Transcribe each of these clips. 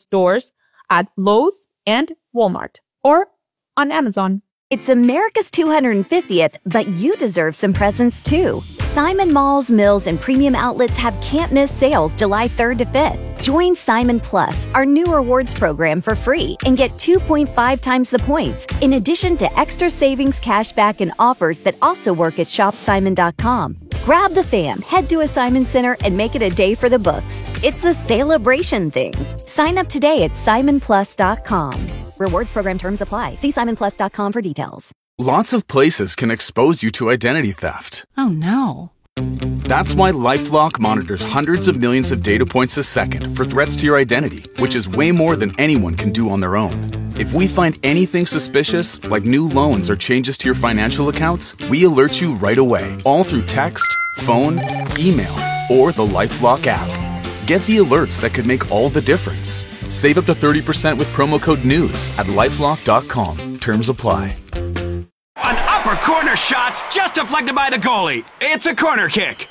stores at Lowe's and Walmart or on Amazon. It's America's 250th, but you deserve some presents too. Simon Malls, Mills, and Premium Outlets have can't-miss sales July 3rd to 5th. Join Simon Plus, our new rewards program, for free and get 2.5 times the points, in addition to extra savings, cashback, and offers that also work at shopsimon.com. Grab the fam, head to a Simon Center, and make it a day for the books. It's a celebration thing. Sign up today at simonplus.com. Rewards program terms apply. See simonplus.com for details. Lots of places can expose you to identity theft. Oh, no. That's why LifeLock monitors hundreds of millions of data points a second for threats to your identity, which is way more than anyone can do on their own. If we find anything suspicious, like new loans or changes to your financial accounts, we alert you right away, all through text, phone, email, or the LifeLock app. Get the alerts that could make all the difference. Save up to 30% with promo code NEWS at LifeLock.com. Terms apply. An upper corner shot's just deflected by the goalie. It's a corner kick.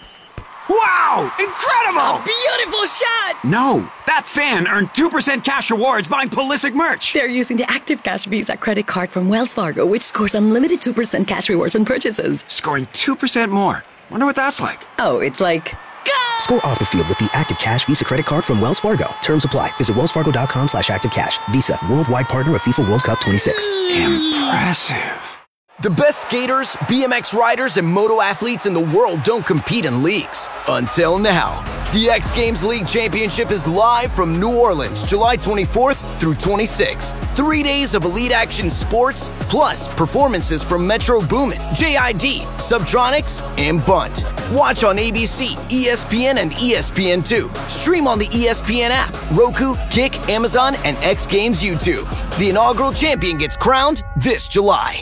Wow! Incredible! Beautiful shot! No, that fan earned 2% cash rewards buying Pulisic merch. They're using the Active Cash Visa credit card from Wells Fargo, which scores unlimited 2% cash rewards on purchases. Scoring 2% more. Wonder what that's like. Oh, it's like... Go! Score off the field with the Active Cash Visa credit card from Wells Fargo. Terms apply. Visit wellsfargo.com/activecash. Visa, worldwide partner of FIFA World Cup 26. Impressive. The best skaters, BMX riders, and moto athletes in the world don't compete in leagues. Until now. The X Games League Championship is live from New Orleans, July 24th through 26th. 3 days of elite action sports, plus performances from Metro Boomin, JID, Subtronics, and Bunt. Watch on ABC, ESPN, and ESPN2. Stream on the ESPN app, Roku, Kick, Amazon, and X Games YouTube. The inaugural champion gets crowned this July.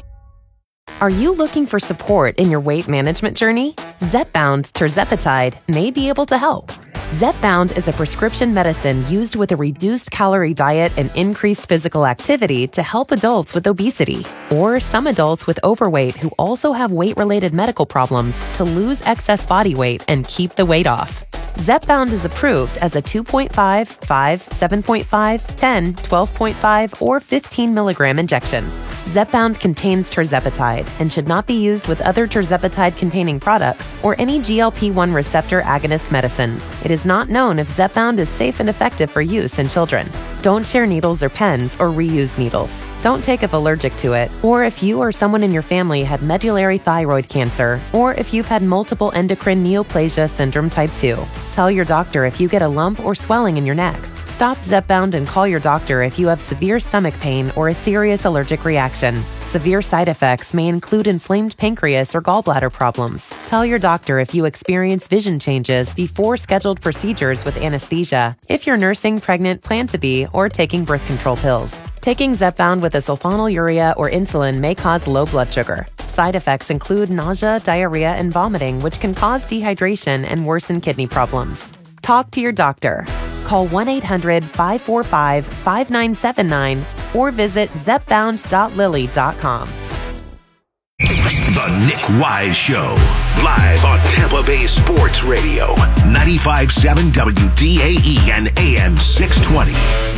Are you looking for support in your weight management journey? Zepbound tirzepatide may be able to help. Zepbound is a prescription medicine used with a reduced calorie diet and increased physical activity to help adults with obesity, or some adults with overweight who also have weight-related medical problems to lose excess body weight and keep the weight off. Zepbound is approved as a 2.5, 5, 7.5, 10, 12.5, or 15 milligram injection. Zepbound contains tirzepatide and should not be used with other tirzepatide-containing products or any GLP-1 receptor agonist medicines. It is not known if Zepbound is safe and effective for use in children. Don't share needles or pens or reuse needles. Don't take if allergic to it, or if you or someone in your family had medullary thyroid cancer, or if you've had multiple endocrine neoplasia syndrome type 2. Tell your doctor if you get a lump or swelling in your neck. Stop Zepbound and call your doctor if you have severe stomach pain or a serious allergic reaction. Severe side effects may include inflamed pancreas or gallbladder problems. Tell your doctor if you experience vision changes before scheduled procedures with anesthesia, if you're nursing, pregnant, plan to be, or taking birth control pills. Taking Zepbound with a sulfonylurea or insulin may cause low blood sugar. Side effects include nausea, diarrhea, and vomiting, which can cause dehydration and worsen kidney problems. Talk to your doctor. Call 1-800-545-5979 or visit zepbound.lily.com. The Nick Wise Show, live on Tampa Bay Sports Radio, 95.7 WDAE and AM 620.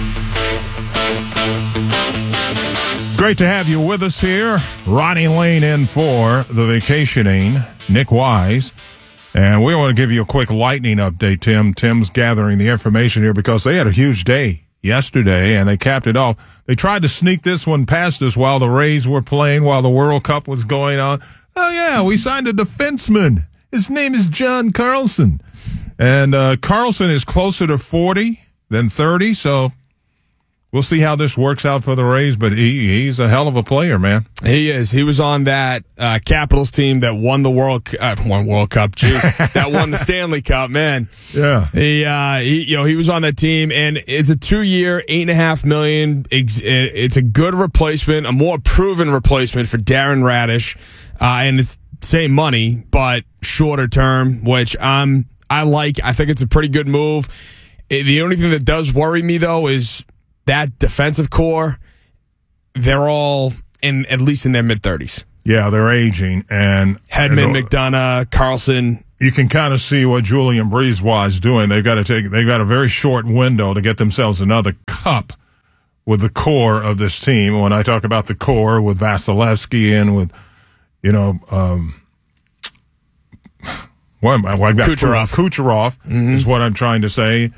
Great to have you with us here. Ronnie Lane in for the vacationing Nick Wise. And we want to give you a quick lightning update, Tim. Tim's gathering the information here because they had a huge day yesterday, and they capped it off. They tried to sneak this one past us while the Rays were playing, while the World Cup was going on. Oh, yeah, we signed a defenseman. His name is John Carlson. And Carlson is closer to 40 than 30, so we'll see how this works out for the Rays, but he's a hell of a player, man. He is. He was on that Capitals team that won the World Cup. Jeez, that won the Stanley Cup, man. Yeah. He was on that team, and it's a 2-year, $8.5 million. It's a good replacement, a more proven replacement for Darren Radish, and it's same money but shorter term, which I like. I think it's a pretty good move. The only thing that does worry me though is that defensive core, they're all at least in their mid-30s. Yeah, they're aging. And Hedman, McDonough, Carlson, you can kind of see what Julien Brisebois is doing. They've got a very short window to get themselves another cup with the core of this team. When I talk about the core with Vasilevsky and with, Kucherov is what I'm trying to say.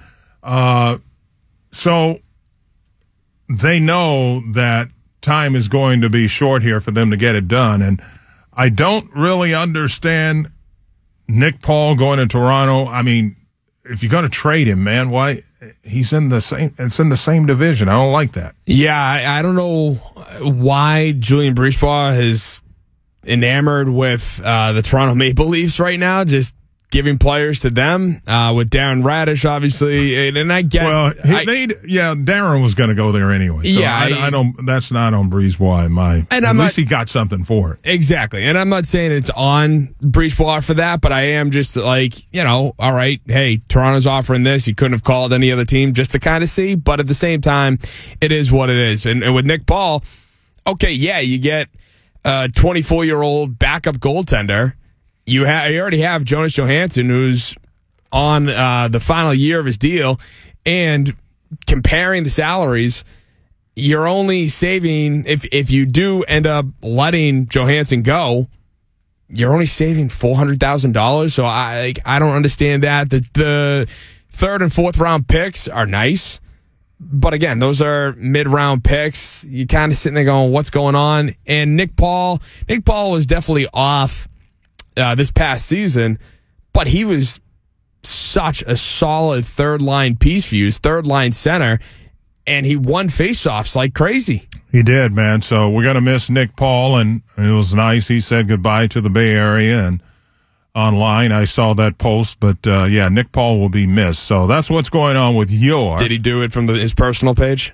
So they know that time is going to be short here for them to get it done. And I don't really understand Nick Paul going to Toronto. I mean, if you're going to trade him, man, why? It's in the same division. I don't like that. Yeah, I don't know why Julien Brisebois is enamored with the Toronto Maple Leafs right now, just giving players to them with Darren Radish, obviously, and I get. Well, Darren was going to go there anyway. So yeah, I don't. That's not on Brisebois. At least he got something for it. Exactly, and I'm not saying it's on Brisebois for that, but I am just like, all right, hey, Toronto's offering this. You couldn't have called any other team just to kind of see, but at the same time, it is what it is. And with Nick Paul, okay, yeah, you get a 24-year-old backup goaltender. You already have Jonas Johansson, who's on the final year of his deal, and comparing the salaries, you're only saving, if you do end up letting Johansson go, you're only saving $400,000. So I don't understand that. The third and fourth round picks are nice, but again, those are mid-round picks. You're kind of sitting there going, what's going on? And Nick Paul was definitely off this past season, but he was such a solid third-line piece for you, third-line center, and he won faceoffs like crazy. He did, man. So we're going to miss Nick Paul, and it was nice. He said goodbye to the Bay Area, and online I saw that post, but Nick Paul will be missed. So that's what's going on with your. Did he do it from his personal page?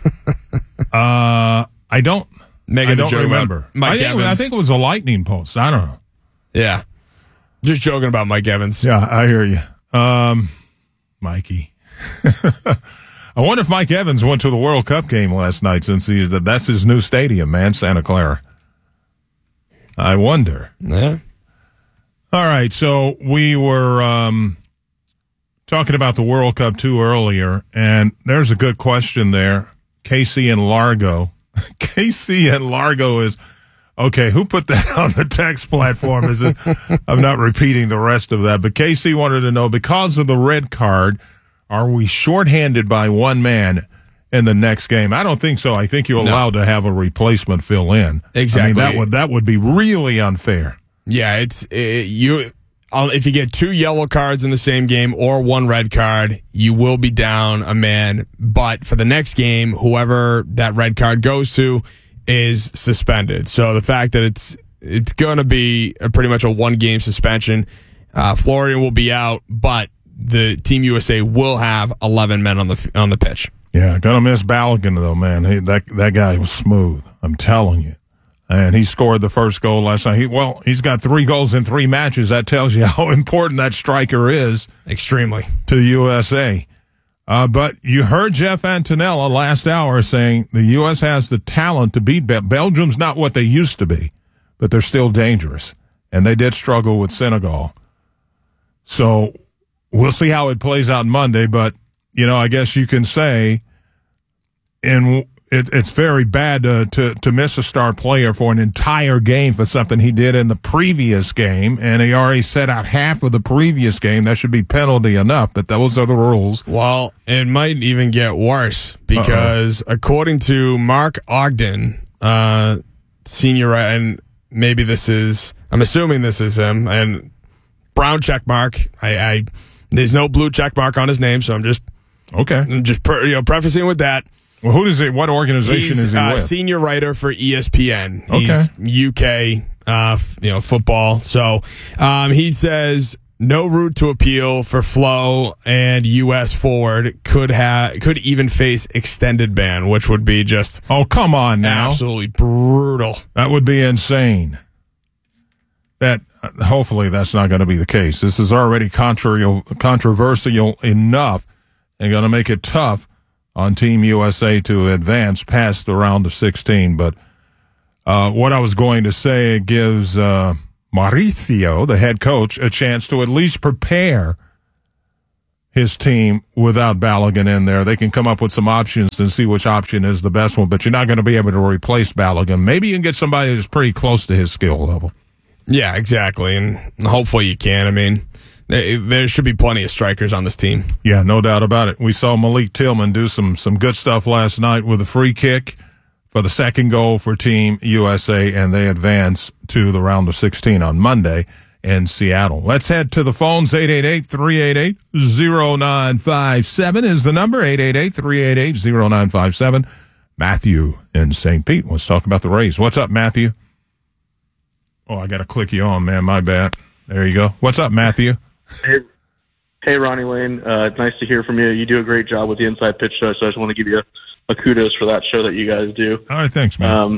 I don't remember. Mike Evans. I think it was a Lightning post. I don't know. Yeah. Just joking about Mike Evans. Yeah, I hear you. Mikey. I wonder if Mike Evans went to the World Cup game last night, since that's his new stadium, man, Santa Clara. I wonder. Yeah. All right, so we were talking about the World Cup too earlier, and there's a good question there. KC and Largo. KC and Largo is... Okay, who put that on the text platform? I'm not repeating the rest of that, but KC wanted to know, because of the red card, are we shorthanded by one man in the next game? I don't think so. I think you're allowed to have a replacement fill in. Exactly. I mean, that would be really unfair. Yeah, if you get 2 yellow cards in the same game or 1 red card, you will be down a man. But for the next game, whoever that red card goes to is suspended. So the fact that it's going to be pretty much a 1-game suspension. Florian will be out, but the Team USA will have 11 men on the pitch. Yeah, gonna miss Balogun though, man. That guy was smooth. I'm telling you. And he scored the first goal last night. He's got 3 goals in 3 matches. That tells you how important that striker is. Extremely. To the USA. But you heard Jeff Antonella last hour saying the U.S. has the talent to beat Belgium's not what they used to be, but they're still dangerous. And they did struggle with Senegal. So we'll see how it plays out Monday. But, I guess you can say it's very bad to miss a star player for an entire game for something he did in the previous game, and he already set out half of the previous game. That should be penalty enough, but those are the rules. Well, it might even get worse because according to Mark Ogden, senior, and maybe I'm assuming this is him, and brown check mark. There's no blue check mark on his name, so I'm just prefacing with that. Well, what organization is he with? He's senior writer for ESPN. He's UK, football. So, he says no route to appeal for Flo, and U.S. forward could even face extended ban, which would be just come on now, absolutely brutal. That would be insane. Hopefully that's not going to be the case. This is already controversial enough, and going to make it tough on Team USA to advance past the round of 16. But what I was going to say, it gives Mauricio, the head coach, a chance to at least prepare his team without Balogun in there. They can come up with some options and see which option is the best one, but you're not going to be able to replace Balogun. Maybe you can get somebody that's pretty close to his skill level. Yeah, exactly, and hopefully you can. I mean, there should be plenty of strikers on this team. Yeah, no doubt about it. We saw Malik Tillman do some good stuff last night with a free kick for the second goal for Team USA, and they advance to the round of 16 on Monday in Seattle. Let's head to the phones. 888-388-0957 is the number. 888-388-0957. Matthew in St. Pete. Let's talk about the Rays. What's up, Matthew? Oh, I got to click you on, man. My bad. There you go. What's up, Matthew? Hey, Ronnie Lane. It's nice to hear from you. You do a great job with the Inside Pitch Show, so I just want to give you a kudos for that show that you guys do. All right, thanks, man.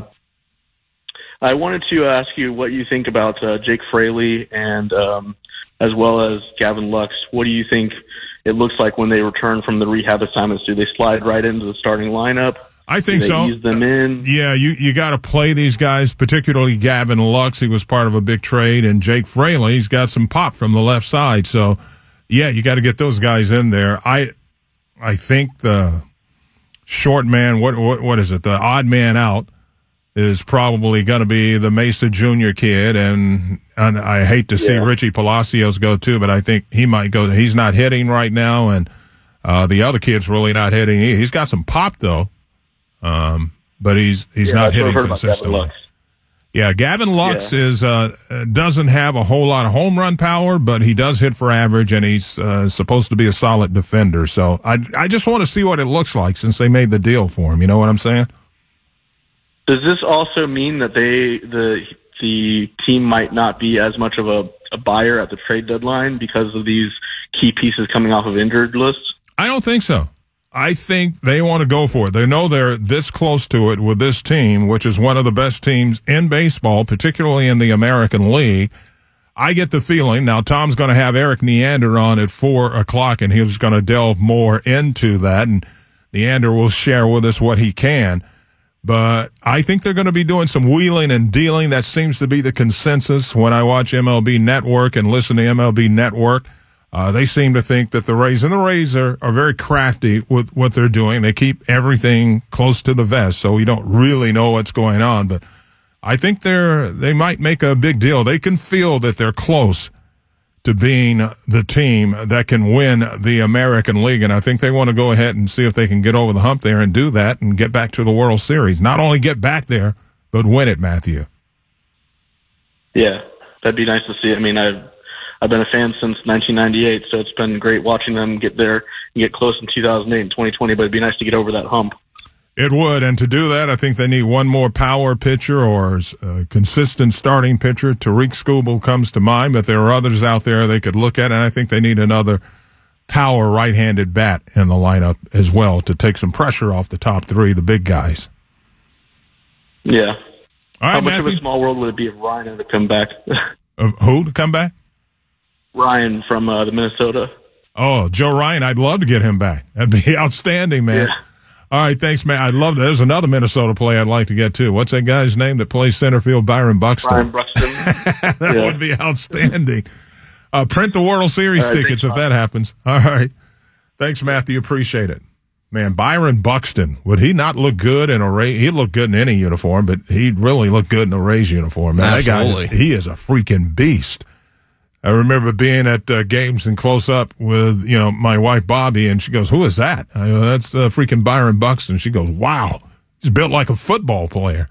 I wanted to ask you what you think about Jake Fraley and as well as Gavin Lux. What do you think it looks like when they return from the rehab assignments? Do they slide right into the starting lineup? I think so. Ease them in? Yeah, you got to play these guys, particularly Gavin Lux. He was part of a big trade, and Jake Fraley, he's got some pop from the left side. So, yeah, you got to get those guys in there. I think the short man, what is it? The odd man out is probably going to be the Mesa Jr. kid, and I hate to see Richie Palacios go too, but I think he might go. He's not hitting right now, and the other kid's really not hitting. He's got some pop though. But he's not hitting consistently. Gavin Lux is doesn't have a whole lot of home run power, but he does hit for average, and he's supposed to be a solid defender. So I just want to see what it looks like since they made the deal for him. You know what I'm saying? Does this also mean that the team might not be as much of a buyer at the trade deadline because of these key pieces coming off of injured lists? I don't think so. I think they want to go for it. They know they're this close to it with this team, which is one of the best teams in baseball, particularly in the American League. I get the feeling, now Tom's going to have Eric Neander on at 4 o'clock, and he's going to delve more into that, and Neander will share with us what he can. But I think they're going to be doing some wheeling and dealing. That seems to be the consensus when I watch MLB Network and listen to MLB Network. They seem to think that the Rays are very crafty with what they're doing. They keep everything close to the vest, so we don't really know what's going on. But I think they might make a big deal. They can feel that they're close to being the team that can win the American League, and I think they want to go ahead and see if they can get over the hump there and do that and get back to the World Series. Not only get back there, but win it, Matthew. Yeah, that'd be nice to see. I mean, I've been a fan since 1998, so it's been great watching them get there and get close in 2008 and 2020, but it'd be nice to get over that hump. It would, and to do that, I think they need one more power pitcher or a consistent starting pitcher. Tariq Skubal comes to mind, but there are others out there they could look at, and I think they need another power right-handed bat in the lineup as well to take some pressure off the top three, the big guys. Yeah. All right, How much Matthew? of a small world would it be if Ryan had to come back? Of who to come back? Ryan from the Minnesota. Oh, Joe Ryan, I'd love to get him back. That'd be outstanding, man. Yeah. All right, thanks, man. I'd love that. There's another Minnesota player I'd like to get, too. What's that guy's name that plays center field? Byron Buxton. Byron Buxton. That would be outstanding. Print the World Series tickets if that happens. All right. Thanks, Matthew. Appreciate it. Man, Byron Buxton, would he not look good in a Rays? He'd look good in any uniform, but he'd really look good in a Rays uniform. Man, Absolutely. That guy, he is a freaking beast. I remember being at games and close up with, my wife, Bobby, and she goes, "Who is that?" I go, "That's freaking Byron Buxton." She goes, "Wow, he's built like a football player."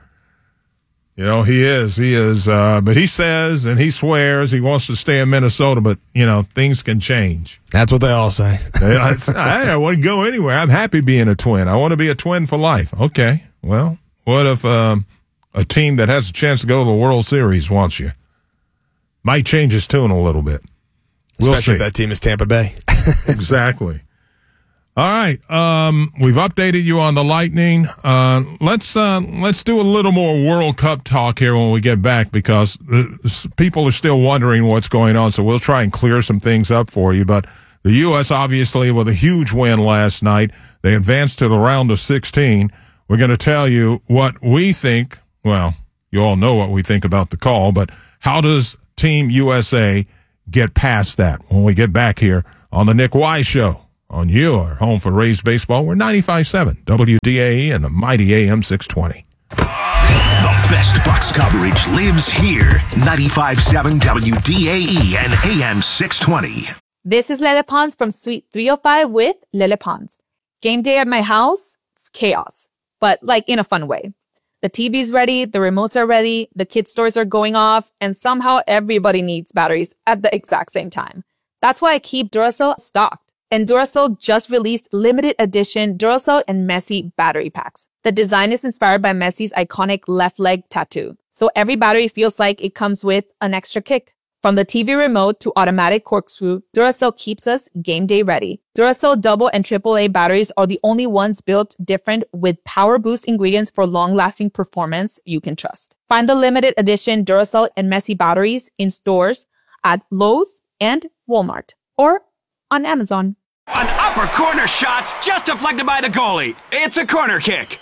He is. But he says and he swears he wants to stay in Minnesota, but, things can change. That's what they all say. I want to go anywhere. I'm happy being a Twin. I want to be a Twin for life. Okay. Well, what if a team that has a chance to go to the World Series wants you? Might change his tune a little bit. Especially if that team is Tampa Bay. Exactly. All right. We've updated you on the Lightning. Let's do a little more World Cup talk here when we get back because people are still wondering what's going on. So we'll try and clear some things up for you. But the U.S. obviously with a huge win last night. They advanced to the round of 16. We're going to tell you what we think. Well, you all know what we think about the call, but how does Team USA get past that. When we get back here on the Nick Wise Show on your home for Rays baseball, we're 95.7 WDAE and the mighty AM 620. The best Bucks coverage lives here. 95.7 WDAE and AM 620. This is Lele Pons from Suite 305 with Lele Pons. Game day at my house, it's chaos, but like in a fun way. The TV's ready, the remotes are ready, the kids' stores are going off, and somehow everybody needs batteries at the exact same time. That's why I keep Duracell stocked. And Duracell just released limited edition Duracell and Messi battery packs. The design is inspired by Messi's iconic left leg tattoo. So every battery feels like it comes with an extra kick. From the TV remote to automatic corkscrew, Duracell keeps us game day ready. Duracell double and AAA batteries are the only ones built different with power boost ingredients for long-lasting performance you can trust. Find the limited edition Duracell and Messi batteries in stores at Lowe's and Walmart or on Amazon. An upper corner shot's just deflected by the goalie. It's a corner kick.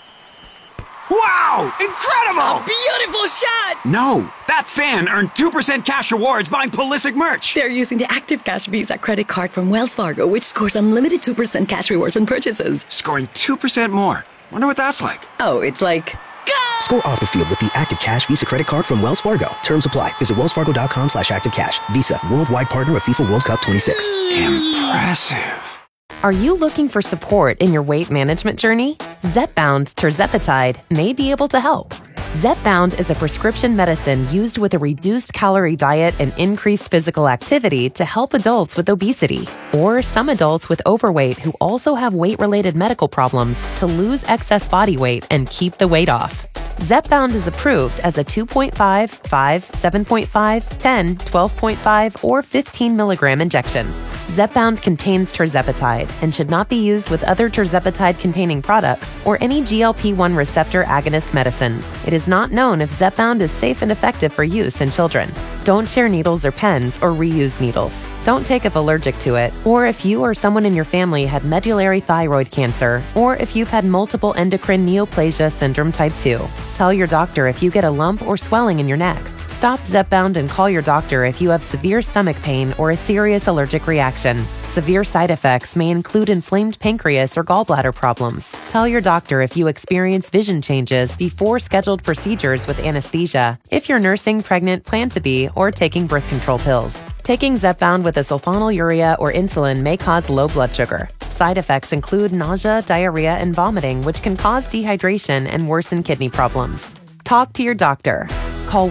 Wow! Incredible! Beautiful shot! No, that fan earned 2% cash rewards buying Pulisic merch. They're using the Active Cash Visa credit card from Wells Fargo, which scores unlimited 2% cash rewards on purchases. Scoring 2% more. Wonder what that's like. Oh, it's like... Score off the field with the Active Cash Visa credit card from Wells Fargo. Terms apply. Visit wellsfargo.com/activecash. Visa, worldwide partner of FIFA World Cup 26. Impressive. Are you looking for support in your weight management journey? Zepbound tirzepatide may be able to help. Zepbound is a prescription medicine used with a reduced calorie diet and increased physical activity to help adults with obesity or some adults with overweight who also have weight-related medical problems to lose excess body weight and keep the weight off. Zepbound is approved as a 2.5, 5, 7.5, 10, 12.5, or 15 milligram injection. Zepbound contains tirzepatide and should not be used with other tirzepatide-containing products or any GLP-1 receptor agonist medicines. It is not known if Zepbound is safe and effective for use in children. Don't share needles or pens or reuse needles. Don't take if allergic to it, or if you or someone in your family had medullary thyroid cancer, or if you've had multiple endocrine neoplasia syndrome type 2. Tell your doctor if you get a lump or swelling in your neck. Stop Zepbound and call your doctor if you have severe stomach pain or a serious allergic reaction. Severe side effects may include inflamed pancreas or gallbladder problems. Tell your doctor if you experience vision changes before scheduled procedures with anesthesia, if you're nursing, pregnant, plan to be, or taking birth control pills. Taking Zepbound with a sulfonylurea or insulin may cause low blood sugar. Side effects include nausea, diarrhea, and vomiting, which can cause dehydration and worsen kidney problems. Talk to your doctor. Call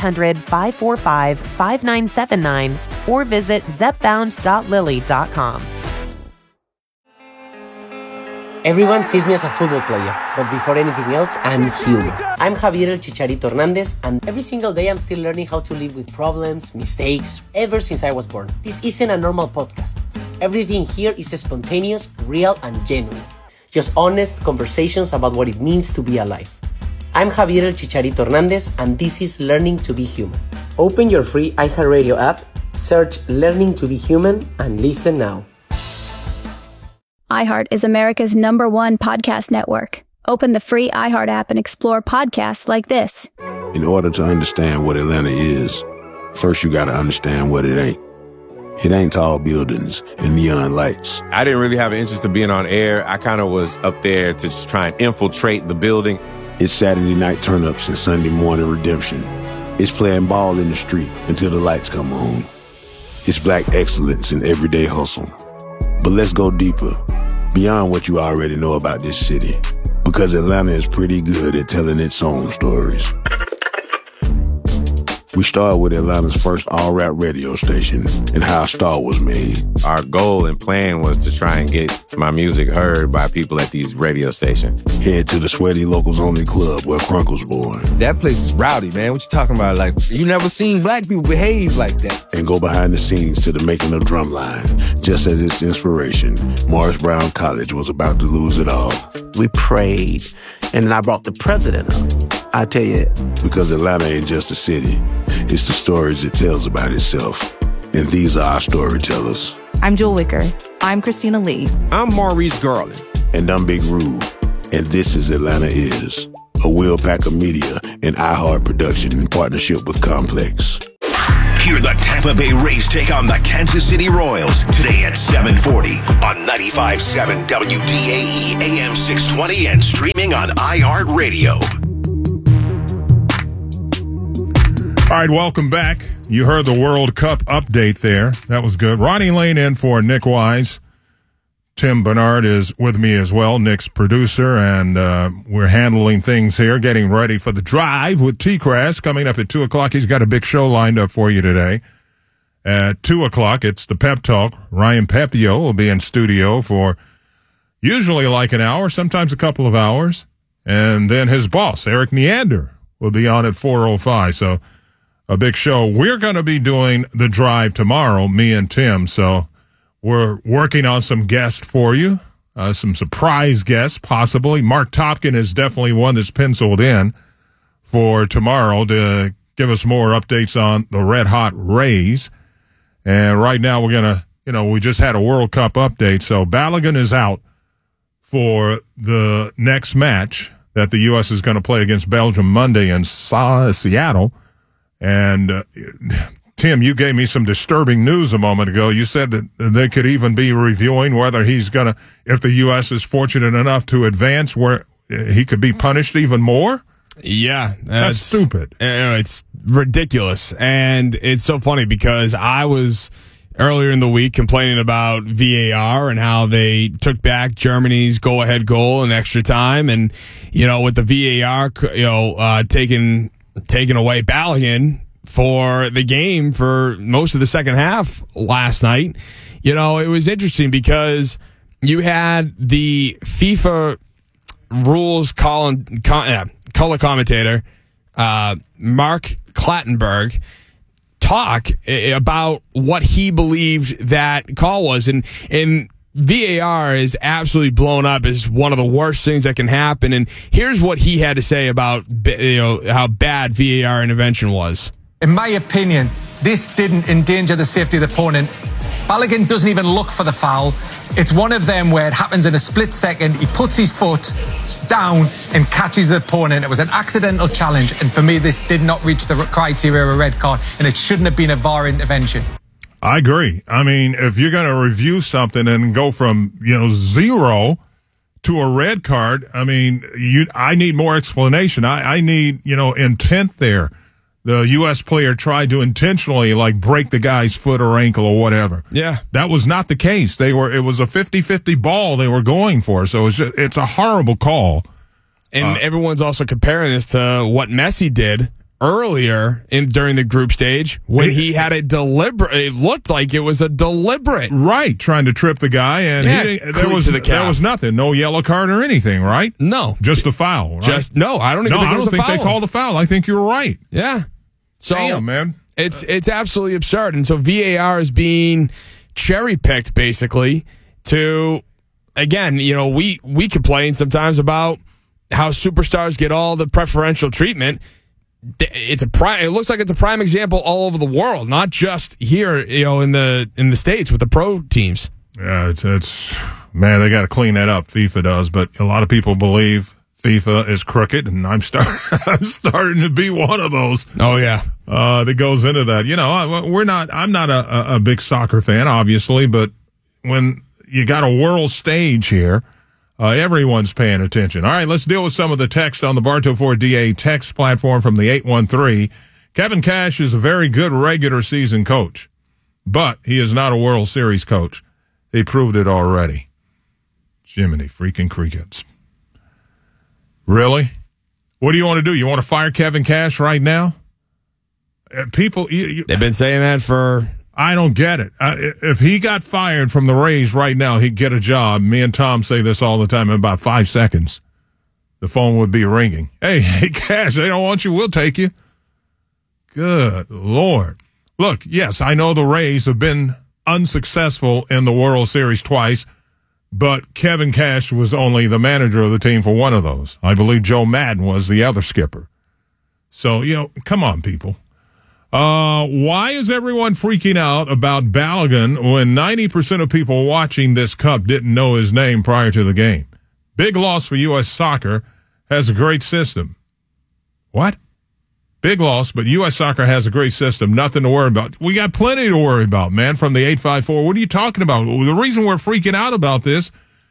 1-800-545-5979 or visit zepbound.lilly.com. Everyone sees me as a football player, but before anything else, I'm human. I'm Javier El Chicharito Hernandez, and every single day I'm still learning how to live with problems, mistakes, ever since I was born. This isn't a normal podcast. Everything here is spontaneous, real, and genuine. Just honest conversations about what it means to be alive. I'm Javier El Chicharito Hernandez, and this is Learning to be Human. Open your free iHeartRadio app, search Learning to be Human, and listen now. iHeart is America's #1 podcast network. Open the free iHeart app and explore podcasts like this. In order to understand what Atlanta is, first you got to understand what it ain't. It ain't tall buildings and neon lights. I didn't really have an interest in being on air. I kind of was up there to just try and infiltrate the building. It's Saturday night turn-ups and Sunday morning redemption. It's playing ball in the street until the lights come on. It's black excellence in everyday hustle. But let's go deeper, beyond what you already know about this city. Because Atlanta is pretty good at telling its own stories. We started with Atlanta's first all-rap radio station and how a star was made. Our goal and plan was to try and get my music heard by people at these radio stations. Head to the Sweaty Locals Only Club where Crunk was born. That place is rowdy, man. What you talking about? Like, you never seen black people behave like that. And go behind the scenes to the making of Drumline. Just as its inspiration, Morris Brown College was about to lose it all. We prayed, and then I brought the president up. I tell you. Because Atlanta ain't just a city. It's the stories it tells about itself. And these are our storytellers. I'm Jewel Wicker. I'm Christina Lee. I'm Maurice Garland. And I'm Big Rube. And this is Atlanta Is, a Will Packer Media and iHeart production in partnership with Complex. Hear the Tampa Bay Rays take on the Kansas City Royals today at 7:40 on 95.7 WDAE AM 620 and streaming on iHeartRadio. All right, welcome back. You heard the World Cup update there. That was good. Ronnie Lane in for Nick Wise. Tim Bernard is with me as well, Nick's producer, and we're handling things here, getting ready for the drive with T-Crash coming up at 2 o'clock. He's got a big show lined up for you today. At 2 o'clock, it's the Pep Talk. Ryan Pepio will be in studio for usually like an hour, sometimes a couple of hours. And then his boss, Eric Neander, will be on at 4:05. So a big show. We're going to be doing the drive tomorrow, me and Tim. So we're working on some guests for you, some surprise guests possibly. Mark Topkin is definitely one that's penciled in for tomorrow to give us more updates on the Red Hot Rays. And right now we're going to, we just had a World Cup update. So Balogun is out for the next match that the U.S. is going to play against Belgium Monday in Seattle. And Tim, you gave me some disturbing news a moment ago. You said that they could even be reviewing whether he's going to, if the U.S. is fortunate enough to advance, where he could be punished even more. Yeah. That's stupid. It's ridiculous. And it's so funny because I was earlier in the week complaining about VAR and how they took back Germany's go-ahead goal in extra time. And, with the VAR, taking away Balogun for the game for most of the second half last night, it was interesting because you had the FIFA rules color commentator, Mark Clattenburg, talk about what he believed that call was. And VAR is absolutely blown up as one of the worst things that can happen. And here's what he had to say about how bad VAR intervention was. In my opinion, this didn't endanger the safety of the opponent. Balogun doesn't even look for the foul. It's one of them where it happens in a split second. He puts his foot down and catches the opponent. It was an accidental challenge. And for me, this did not reach the criteria of a red card. And it shouldn't have been a VAR intervention. I agree. I mean, if you're going to review something and go from, 0 to a red card, I mean, I need more explanation. I need, intent there. The U.S. player tried to intentionally, break the guy's foot or ankle or whatever. Yeah. That was not the case. It was a 50-50 ball they were going for. So it's a horrible call. And everyone's also comparing this to what Messi did earlier during the group stage when he had it looked like it was a deliberate. Right. Trying to trip the guy. And there was nothing. No yellow card or anything, right? No. Just a foul, right? I don't even think it was a foul. I don't think they called a foul. I think you're right. Yeah. So, damn, man. It's absolutely absurd. And so VAR is being cherry-picked, basically, to, again, we complain sometimes about how superstars get all the preferential treatment. It looks like it's a prime example all over the world, not just here, in the States with the pro teams. Yeah, it's man, they got to clean that up. FIFA does, but a lot of people believe FIFA is crooked, and I'm starting to be one of those. Oh yeah, that goes into that. I'm not a big soccer fan, obviously, but when you got a world stage here, everyone's paying attention. All right, let's deal with some of the text on the Bartow Ford DA text platform from the 813. Kevin Cash is a very good regular season coach, but he is not a World Series coach. He proved it already. Jiminy freaking crickets. Really? What do you want to do? You want to fire Kevin Cash right now? People, they've been saying that for... I don't get it. If he got fired from the Rays right now, he'd get a job. Me and Tom say this all the time. In about 5 seconds, the phone would be ringing. Hey, Cash, they don't want you. We'll take you. Good Lord. Look, yes, I know the Rays have been unsuccessful in the World Series twice, but Kevin Cash was only the manager of the team for one of those. I believe Joe Madden was the other skipper. So, come on, people. Why is everyone freaking out about Balogun when 90% of people watching this cup didn't know his name prior to the game? Big loss for U.S. soccer. Has a great system. What? Big loss, but U.S. Soccer has a great system. Nothing to worry about. We got plenty to worry about, man, from the 854. What are you talking about? The reason we're freaking out about this,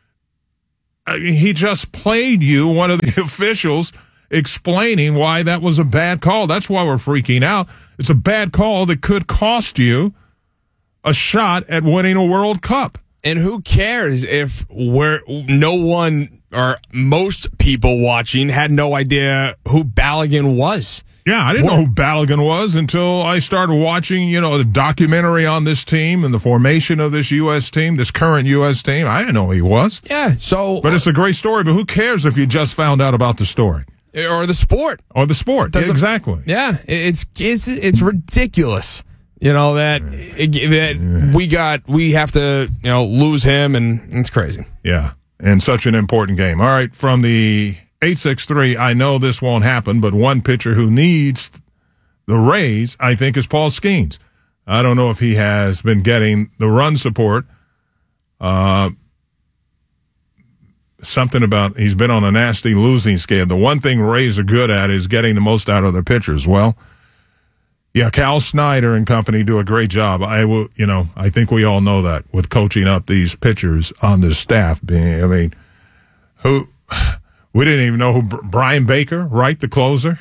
he just played you, one of the officials, explaining why that was a bad call. That's why we're freaking out. It's a bad call that could cost you a shot at winning a World Cup. And who cares if no one or most people watching had no idea who Balogun was? Yeah, I didn't know who Balogun was until I started watching, the documentary on this team and the formation of this U.S. team, this current U.S. team. I didn't know who he was. Yeah, but it's a great story. But who cares if you just found out about the story? Or the sport. Or the sport. Yeah, exactly. Yeah, it's ridiculous. That we have to lose him, and it's crazy. Yeah, and such an important game. All right, from the 863, I know this won't happen, but one pitcher who needs the Rays, I think, is Paul Skeens. I don't know if he has been getting the run support. Something about he's been on a nasty losing scale. The one thing Rays are good at is getting the most out of their pitchers. Well, yeah, Cal Snyder and company do a great job. I think we all know that with coaching up these pitchers on this staff. We didn't even know who Brian Baker, right, the closer.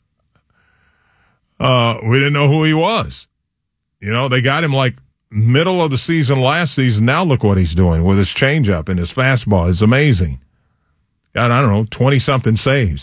We didn't know who he was. They got him like middle of the season last season. Now look what he's doing with his changeup and his fastball. It's amazing. Got, 20-something saves.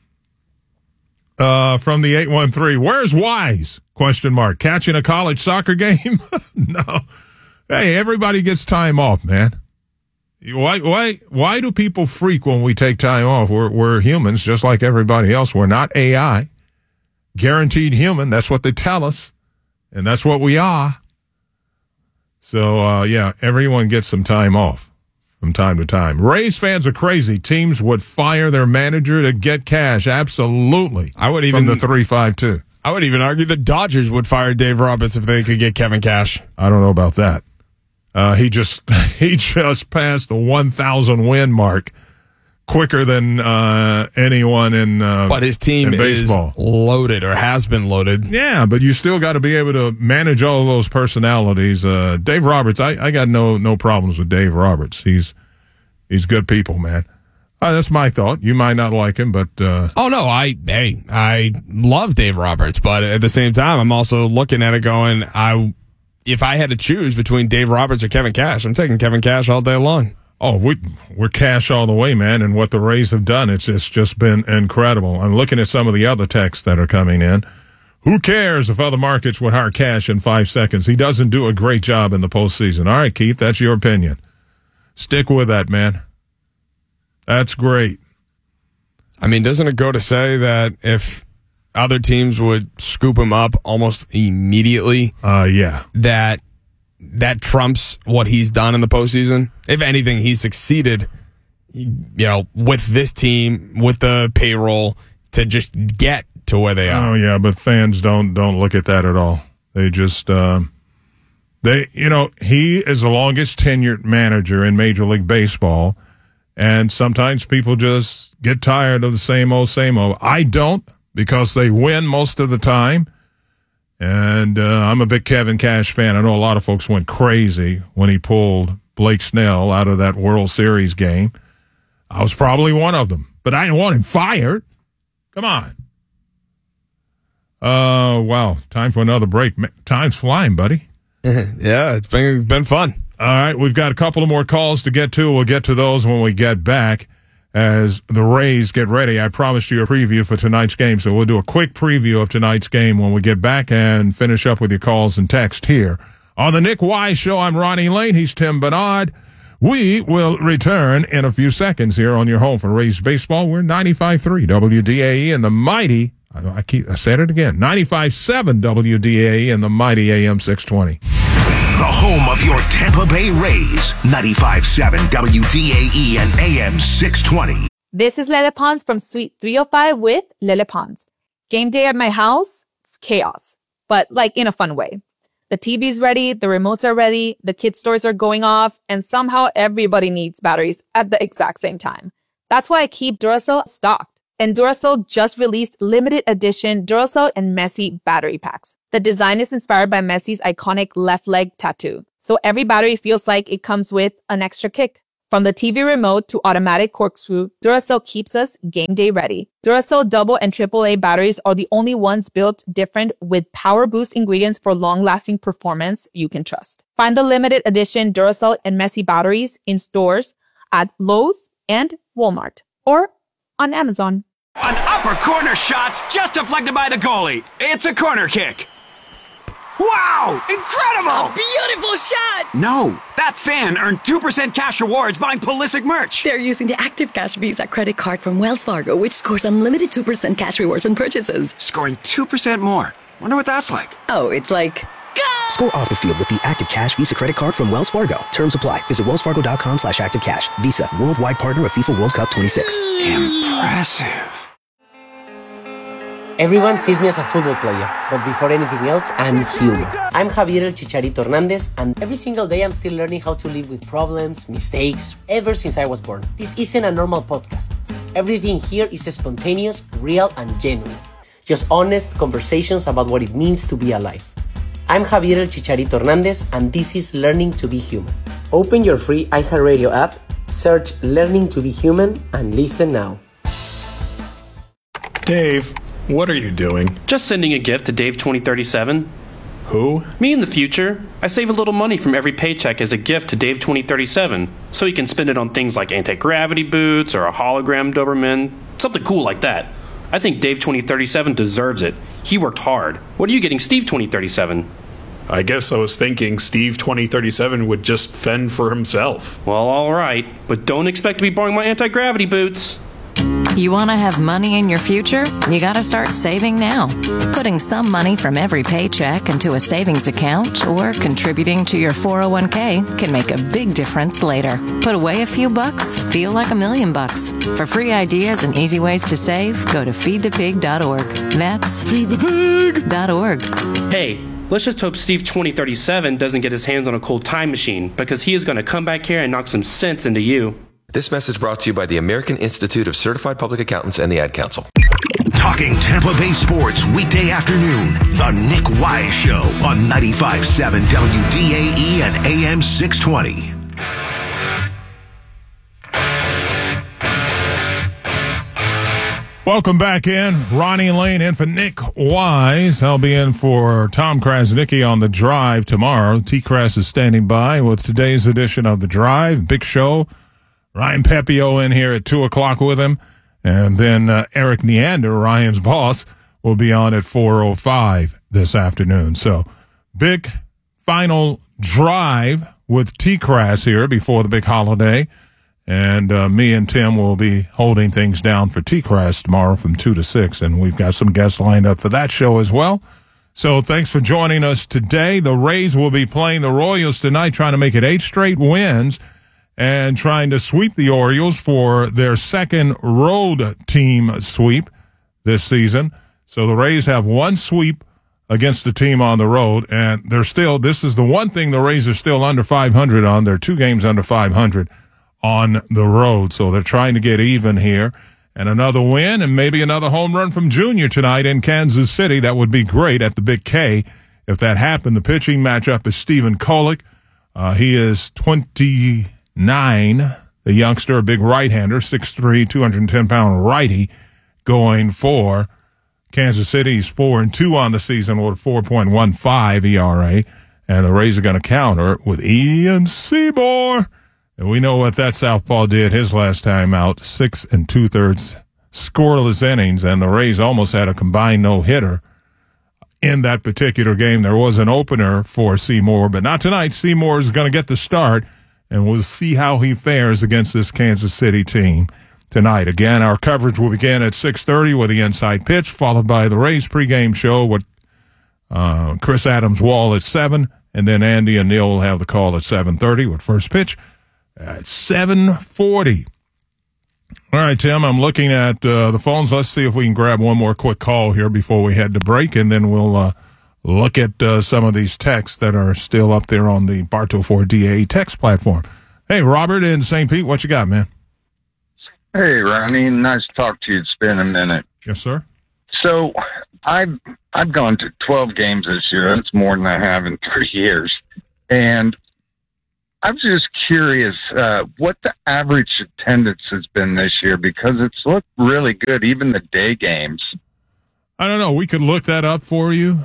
From the 813, where's Wise? ? Catching a college soccer game? No. Hey, everybody gets time off, man. Why do people freak when we take time off? We're humans just like everybody else. We're not AI. Guaranteed human. That's what they tell us. And that's what we are. So, everyone gets some time off from time to time. Rays fans are crazy. Teams would fire their manager to get cash. Absolutely. I would even from the 352. I would even argue the Dodgers would fire Dave Roberts if they could get Kevin Cash. I don't know about that. He just passed the 1,000 win mark quicker than anyone in but his team is loaded or has been loaded. Yeah, but you still got to be able to manage all of those personalities. Dave Roberts, I got no problems with Dave Roberts. He's good people, man. That's my thought. You might not like him, but I love Dave Roberts, but at the same time, I'm also looking at it going, if I had to choose between Dave Roberts or Kevin Cash, I'm taking Kevin Cash all day long. Oh, we're Cash all the way, man, and what the Rays have done, it's just been incredible. I'm looking at some of the other texts that are coming in. Who cares if other markets would hire Cash in 5 seconds? He doesn't do a great job in the postseason. All right, Keith, that's your opinion. Stick with that, man. That's great. Doesn't it go to say that if other teams would scoop him up almost immediately, that trumps what he's done in the postseason? If anything, he's succeeded, with this team, with the payroll, to just get to where they are. Oh, yeah, but fans don't look at that at all. They just, he is the longest tenured manager in Major League Baseball, and sometimes people just get tired of the same old. I don't, because they win most of the time. And I'm a big Kevin Cash fan. I know a lot of folks went crazy when he pulled Blake Snell out of that World Series game. I was probably one of them. But I didn't want him fired. Come on. Wow. Time for another break. Time's flying, buddy. Yeah, it's been fun. All right, we've got a couple of more calls to get to. We'll get to those when we get back as the Rays get ready. I promised you a preview for tonight's game, so we'll do a quick preview of tonight's game when we get back and finish up with your calls and text here on the Nick Wise Show. I'm Ronnie Lane. He's Tim Bernard. We will return in a few seconds here on your home for Rays baseball. We're 95.3 WDAE and the mighty, I said it again, 95.7 WDAE and the mighty AM 620. The home of your Tampa Bay Rays, 95.7 WDAE and AM 620. This is Lele Pons from Suite 305 with Lele Pons. Game day at my house, it's chaos, but like in a fun way. The TV's ready, the remotes are ready, the kids' toys are going off, and somehow everybody needs batteries at the exact same time. That's why I keep Duracell stocked. And Duracell just released limited edition Duracell and Messi battery packs. The design is inspired by Messi's iconic left leg tattoo, so every battery feels like it comes with an extra kick. From the TV remote to automatic corkscrew, Duracell keeps us game day ready. Duracell double and AAA batteries are the only ones built different with power boost ingredients for long-lasting performance you can trust. Find the limited edition Duracell and Messi batteries in stores at Lowe's and Walmart or on Amazon. An upper corner shot's just deflected by the goalie. It's a corner kick. Wow! Incredible! Beautiful shot! No, that fan earned 2% cash rewards buying Pulisic merch. They're using the Active Cash Visa credit card from Wells Fargo, which scores unlimited 2% cash rewards on purchases. Scoring 2% more. Wonder what that's like. Oh, it's like... Score off the field with the Active Cash Visa credit card from Wells Fargo. Terms apply. Visit wellsfargo.com/activecash. Visa, worldwide partner of FIFA World Cup 26. Impressive. Everyone sees me as a football player, but before anything else, I'm human. I'm Javier El Chicharito Hernandez, and every single day I'm still learning how to live with problems, mistakes, ever since I was born. This isn't a normal podcast. Everything here is spontaneous, real, and genuine. Just honest conversations about what it means to be alive. I'm Javier El Chicharito Hernandez, and this is Learning to Be Human. Open your free iHeartRadio app, search Learning to Be Human, and listen now. Dave, what are you doing? Just sending a gift to Dave 2037. Who? Me in the future. I save a little money from every paycheck as a gift to Dave 2037, so he can spend it on things like anti-gravity boots or a hologram Doberman, something cool like that. I think Dave 2037 deserves it. He worked hard. What are you getting Steve 2037? I guess I was thinking Steve 2037 would just fend for himself. Well, all right, but don't expect to be borrowing my anti-gravity boots. You want to have money in your future? You got to start saving now. Putting some money from every paycheck into a savings account or contributing to your 401k can make a big difference later. Put away a few bucks, feel like $1 million. For free ideas and easy ways to save, go to feedthepig.org. That's feedthepig.org. Hey, let's just hope Steve 2037 doesn't get his hands on a cool time machine, because he is going to come back here and knock some sense into you. This message brought to you by the American Institute of Certified Public Accountants and the Ad Council. Talking Tampa Bay sports weekday afternoon. The Nick Wise Show on 95.7 WDAE and AM 620. Welcome back in. Ronnie Lane in for Nick Wise. I'll be in for Tom Krasnicki on The Drive tomorrow. T-Crass is standing by with today's edition of The Drive. Big show. Ryan Pepio in here at 2 o'clock with him. And then Eric Neander, Ryan's boss, will be on at 4:05 this afternoon. So big final drive with T-Crass here before the big holiday. And me and Tim will be holding things down for T-Crass tomorrow from 2 to 6. And we've got some guests lined up for that show as well. So thanks for joining us today. The Rays will be playing the Royals tonight, trying to make it 8 straight wins and trying to sweep the Orioles for their second road team sweep this season. So the Rays have one sweep against the team on the road, and they're still, this is the one thing the Rays are still under 500 on. They're 2 games under 500 on the road. So they're trying to get even here. And another win and maybe another home run from Junior tonight in Kansas City. That would be great at the Big K if that happened. The pitching matchup is Stephen Kolek. He is 29, the youngster, a big right-hander, 6'3", 210-pound righty, going for Kansas City. He's 4-2 on the season with a 4.15 ERA. And the Rays are going to counter with Ian Seymour. And we know what that southpaw did his last time out, 6 2/3 scoreless innings, and the Rays almost had a combined no-hitter in that particular game. There was an opener for Seymour, but not tonight. Seymour is going to get the start, and we'll see how he fares against this Kansas City team tonight. Again, our coverage will begin at 6:30 with the Inside Pitch, followed by the Rays pregame show with Chris Adams-Wall at 7, and then Andy and Neil will have the call at 7:30 with First Pitch at 7:40. All right, Tim, I'm looking at the phones. Let's see if we can grab one more quick call here before we head to break, and then we'll look at some of these texts that are still up there on the Bartow 4 DAE text platform. Hey, Robert in St. Pete, what you got, man? Hey, Ronnie. Nice to talk to you. It's been a minute. Yes, sir. So I've gone to 12 games this year. That's more than I have in 3 years. And I'm just curious what the average attendance has been this year, because it's looked really good, even the day games. I don't know. We could look that up for you.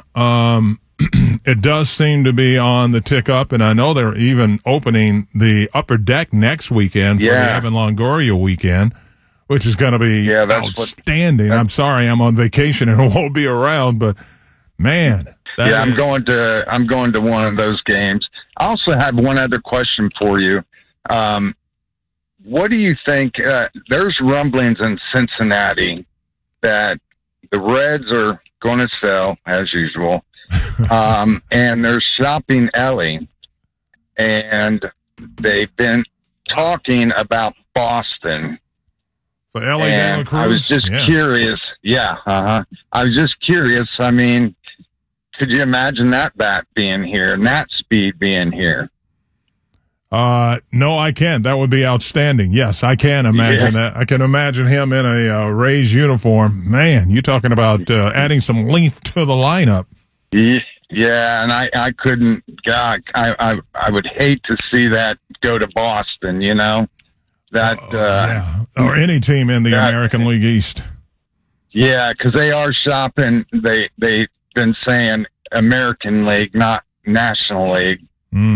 It does seem to be on the tick up, and I know they're even opening the upper deck next weekend for the Evan Longoria weekend, which is going to be outstanding. I'm sorry I'm on vacation and won't be around, but man. I'm going to one of those games. I also have one other question for you. What do you think? There's rumblings in Cincinnati that the Reds are going to sell, as usual, and they're shopping Ellie, and they've been talking about Boston. For Ellie De La Cruz? I was just curious. I was just curious. I mean, could you imagine that bat being here and that speed being here? No, I can't. That would be outstanding. Yes, I can imagine that. I can imagine him in a Rays uniform. Man, you're talking about adding some length to the lineup. Yeah, and I couldn't. God, I would hate to see that go to Boston. You know that. Or any team in the American League East. Yeah, because they are shopping. They've been saying American League, not National League.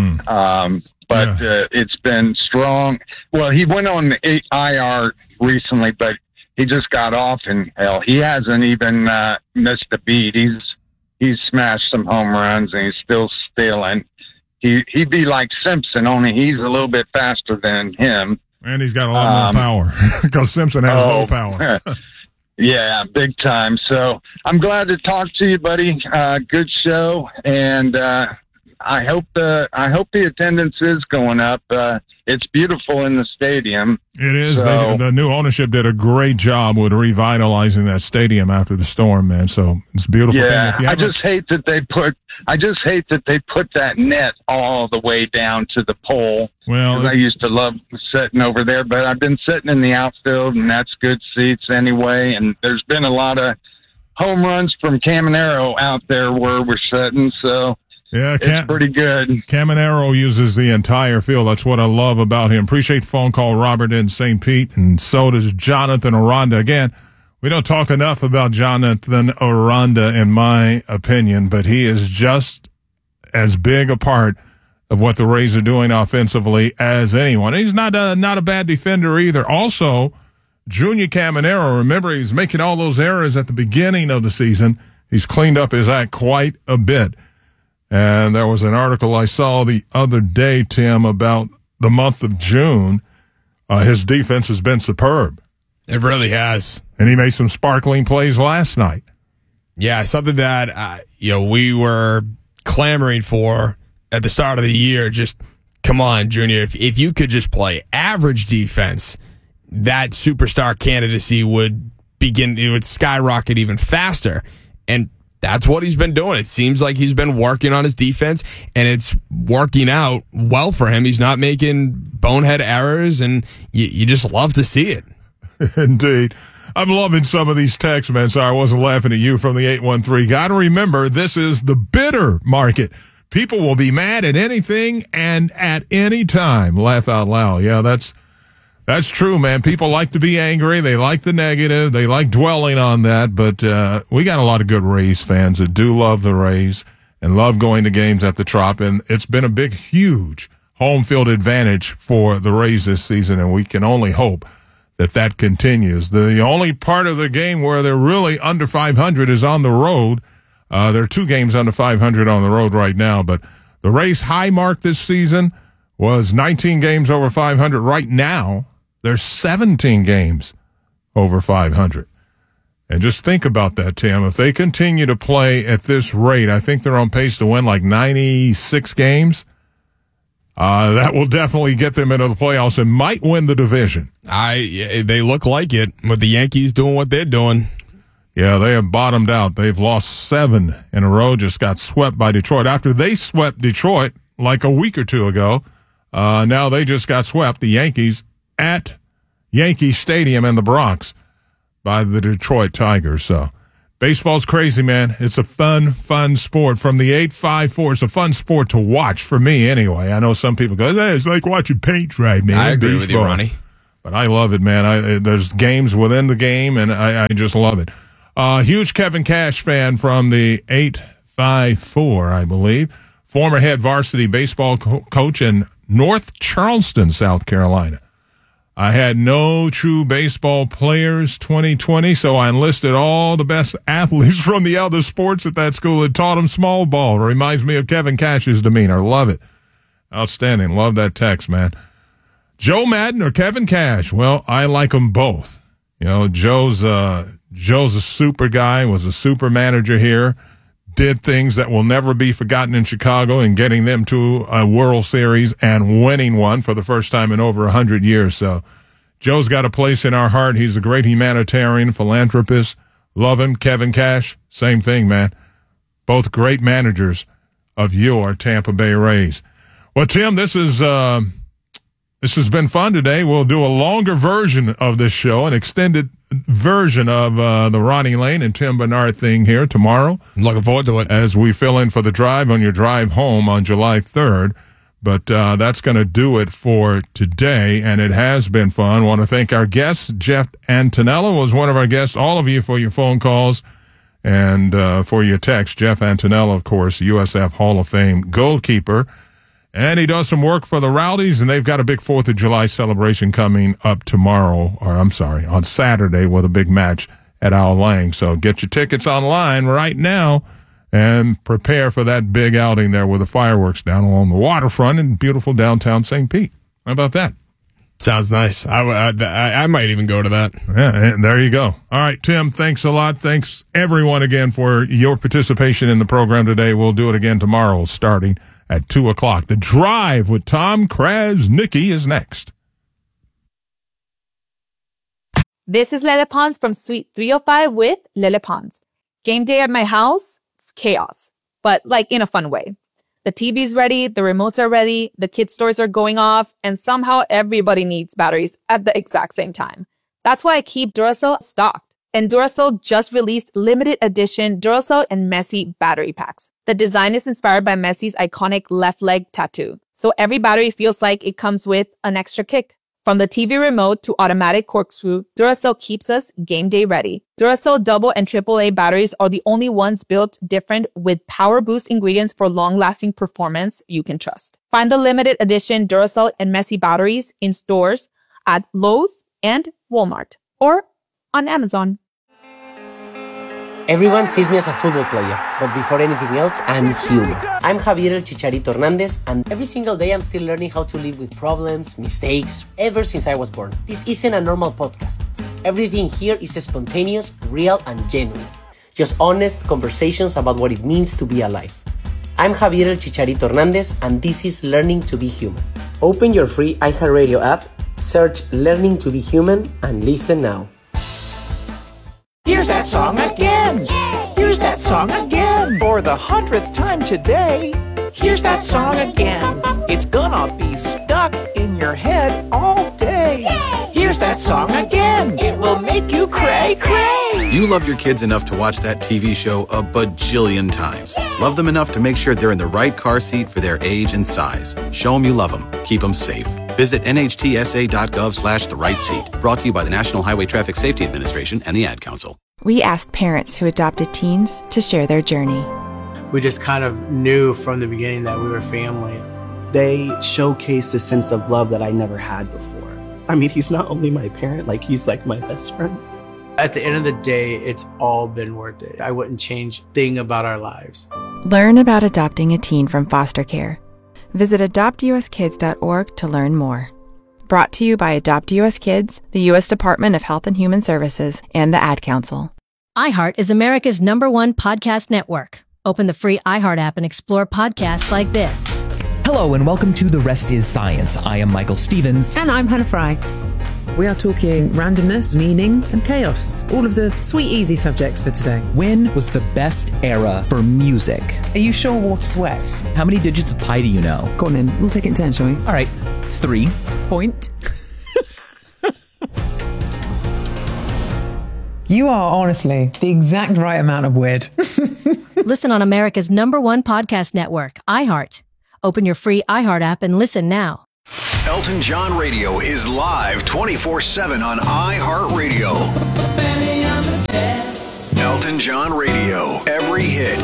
But it's been strong. Well, he went on the IR recently, but he just got off, and hell, he hasn't even missed a beat. He's smashed some home runs, and he's still stealing. He'd be like Simpson, only he's a little bit faster than him. And he's got a lot more power, because Simpson has no power. Yeah, big time. So I'm glad to talk to you, buddy. Good show, and I hope the attendance is going up. It's beautiful in the stadium. It is. So, the new ownership did a great job with revitalizing that stadium after the storm, man. So it's a beautiful thing. If you I just hate that they put that net all the way down to the pole. Well, I used to love sitting over there, but I've been sitting in the outfield, and that's good seats anyway. And there's been a lot of home runs from Caminero out there where we're sitting, so. Yeah, it's pretty good. Caminero uses the entire field. That's what I love about him. Appreciate the phone call, Robert in St. Pete, and so does Jonathan Aranda. Again, we don't talk enough about Jonathan Aranda, in my opinion, but he is just as big a part of what the Rays are doing offensively as anyone. He's not a bad defender either. Also, Junior Caminero, remember, he's making all those errors at the beginning of the season. He's cleaned up his act quite a bit. And there was an article I saw the other day, Tim, about the month of June. His defense has been superb. It really has. And he made some sparkling plays last night. Yeah, something that we were clamoring for at the start of the year. Just, come on, Junior. If you could just play average defense, that superstar candidacy would skyrocket even faster. And that's what he's been doing. It seems like he's been working on his defense, and it's working out well for him. He's not making bonehead errors, and you just love to see it. Indeed. I'm loving some of these texts, man. Sorry, I wasn't laughing at you from the 813. Got to remember, this is the bitter market. People will be mad at anything and at any time. Laugh out loud. Yeah, that's true, man. People like to be angry. They like the negative. They like dwelling on that. But we got a lot of good Rays fans that do love the Rays and love going to games at the Trop. And it's been a big, huge home field advantage for the Rays this season, and we can only hope that continues. The only part of the game where they're really under 500 is on the road. There are 2 games under 500 on the road right now. But the Rays' high mark this season was 19 games over 500. Right now, there's 17 games over 500. And just think about that, Tim. If they continue to play at this rate, I think they're on pace to win like 96 games. That will definitely get them into the playoffs and might win the division. They look like it with the Yankees doing what they're doing. Yeah, they have bottomed out. They've lost 7 in a row, just got swept by Detroit. After they swept Detroit like a week or 2 ago, now they just got swept, the Yankees, at Yankee Stadium in the Bronx by the Detroit Tigers. So baseball's crazy, man. It's a fun sport. From the 854, it's a fun sport to watch for me anyway. I know some people go, it's like watching paint dry, man. I agree with you, Ronnie. But I love it, man. There's games within the game, and I just love it. Huge Kevin Cash fan from the 854, I believe. Former head varsity baseball coach in North Charleston, South Carolina. I had no true baseball players 2020, so I enlisted all the best athletes from the other sports at that school and taught them small ball. It reminds me of Kevin Cash's demeanor. Love it. Outstanding. Love that text, man. Joe Madden or Kevin Cash? Well, I like them both. You know, Joe's a super guy, was a super manager here, did things that will never be forgotten in Chicago and getting them to a World Series and winning one for the first time in over 100 years. So Joe's got a place in our heart. He's a great humanitarian, philanthropist. Love him. Kevin Cash, same thing, man. Both great managers of your Tampa Bay Rays. Well, Tim, this has been fun today. We'll do a longer version of this show, an extended version of the Ronnie Lane and Tim Bernard thing here tomorrow. Looking forward to it. As we fill in for the drive on your drive home on July 3rd. But that's going to do it for today, and it has been fun. I want to thank our guests. Jeff Antonello was one of our guests. All of you for your phone calls and for your text. Jeff Antonello, of course, USF Hall of Fame goalkeeper. And he does some work for the Rowdies, and they've got a big 4th of July celebration coming up on Saturday with a big match at Owl Lang. So get your tickets online right now and prepare for that big outing there with the fireworks down along the waterfront in beautiful downtown St. Pete. How about that? Sounds nice. I might even go to that. Yeah, and there you go. All right, Tim, thanks a lot. Thanks, everyone, again, for your participation in the program today. We'll do it again tomorrow starting at 2 o'clock. The Drive with Tom Krasnicki is next. This is Lele Pons from Suite 305 with Lele Pons. Game day at my house, it's chaos, but like in a fun way. The TV's ready, the remotes are ready, the kids' toys are going off, and somehow everybody needs batteries at the exact same time. That's why I keep Duracell stocked. And Duracell just released limited edition Duracell and Messi battery packs. The design is inspired by Messi's iconic left leg tattoo. So every battery feels like it comes with an extra kick. From the TV remote to automatic corkscrew, Duracell keeps us game day ready. Duracell double and AAA batteries are the only ones built different with power boost ingredients for long-lasting performance you can trust. Find the limited edition Duracell and Messi batteries in stores at Lowe's and Walmart or on Amazon. Everyone sees me as a football player, but before anything else, I'm human. I'm Javier El Chicharito Hernandez, and every single day I'm still learning how to live with problems, mistakes, ever since I was born. This isn't a normal podcast. Everything here is spontaneous, real, and genuine. Just honest conversations about what it means to be alive. I'm Javier El Chicharito Hernandez, and this is Learning to be Human. Open your free iHeartRadio app, search Learning to be Human, and listen now. Here's that song again. Here's that song again. For the 100th time today. Here's that song again. It's gonna be stuck in your head all day. Here's that song again. It will make you cray cray. You love your kids enough to watch that TV show a bajillion times. Love them enough to make sure they're in the right car seat for their age and size. Show them you love them. Keep them safe. Visit nhtsa.gov/the-right-seat. Brought to you by the National Highway Traffic Safety Administration and the Ad Council. We asked parents who adopted teens to share their journey. We just kind of knew from the beginning that we were family. They showcased a sense of love that I never had before. I mean, he's not only my parent, like he's like my best friend. At the end of the day, it's all been worth it. I wouldn't change a thing about our lives. Learn about adopting a teen from foster care. Visit adoptuskids.org to learn more. Brought to you by Adopt US Kids, the U.S. Department of Health and Human Services, and the Ad Council. iHeart is America's #1 podcast network. Open the free iHeart app and explore podcasts like this. Hello and welcome to The Rest is Science. I am Michael Stevens. And I'm Hannah Fry. We are talking randomness, meaning, and chaos. All of the sweet, easy subjects for today. When was the best era for music? Are you sure water's wet? How many digits of pi do you know? Go on then. We'll take it in turn, shall we? All right. 3. Point. You are honestly the exact right amount of weird. Listen on America's #1 podcast network, iHeart. Open your free iHeart app and listen now. Elton John Radio is live 24/7 on iHeartRadio. Elton John Radio, every hit.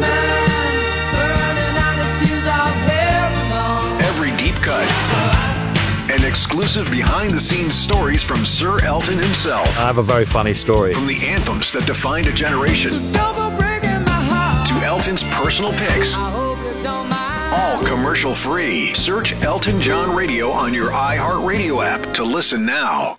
Every deep cut. And exclusive behind-the-scenes stories from Sir Elton himself. I have a very funny story. From the anthems that defined a generation to Elton's personal picks. All commercial-free. Search Elton John Radio on your iHeartRadio app to listen now.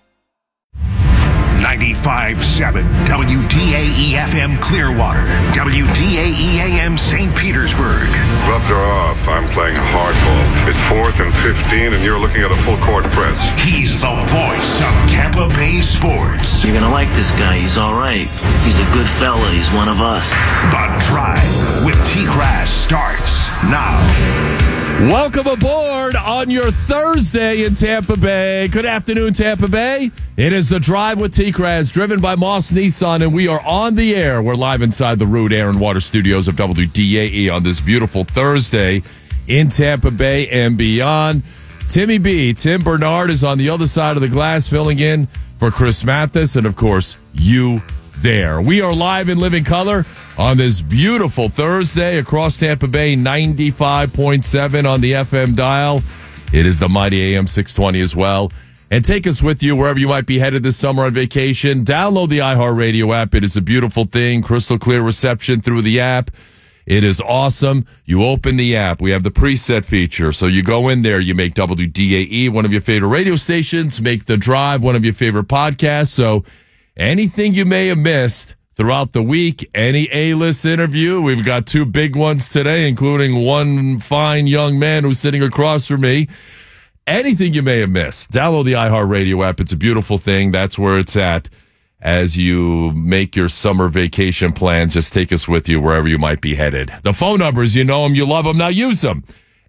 95.7 WDAE FM Clearwater, WDAE AM St. Petersburg. Gloves are off. I'm playing hardball. It's 4th and 15, and you're looking at a full court press. He's the voice of Tampa Bay sports. You're gonna like this guy. He's all right. He's a good fella. He's one of us. The Drive with T-Grass starts now. Welcome aboard on your Thursday in Tampa Bay. Good afternoon, Tampa Bay. It is The Drive with T-Grass, driven by Moss Nissan, and we are on the air. We're live inside the Root Air and Water Studios of WDAE on this beautiful Thursday in Tampa Bay and beyond. Timmy B, Tim Bernard, is on the other side of the glass filling in for Chris Mathis, and, of course, you there. We are live in living color on this beautiful Thursday across Tampa Bay, 95.7 on the FM dial. It is the mighty AM 620 as well. And take us with you wherever you might be headed this summer on vacation. Download the iHeartRadio app. It is a beautiful thing. Crystal clear reception through the app. It is awesome. You open the app. We have the preset feature. So you go in there. You make WDAE one of your favorite radio stations. Make The Drive one of your favorite podcasts. So anything you may have missed throughout the week, any A-list interview. We've got 2 big ones today, including one fine young man who's sitting across from me. Anything you may have missed, download the iHeartRadio app. It's a beautiful thing. That's where it's at as you make your summer vacation plans. Just take us with you wherever you might be headed. The phone numbers, you know them, you love them. Now use them.